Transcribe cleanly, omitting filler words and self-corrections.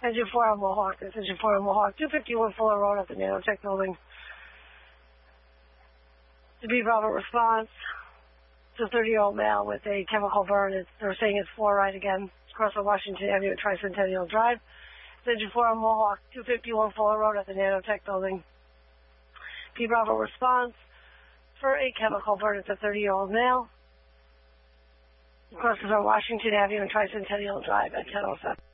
Engine 4 on Mohawk. This is Engine 4 on Mohawk. 251 Fuller Road at the Nanotech building. To be Bravo response. It's a 30-year-old male with a chemical burn. They're saying it's fluoride again. It's across on Washington Avenue at Tricentennial Drive. It's Engine 4 on Mohawk. 251 Fuller Road at the Nanotech building. Be Bravo response. For a chemical burn, it's a 30-year-old male. Crosses on Washington Avenue and Tricentennial Drive at 10:07.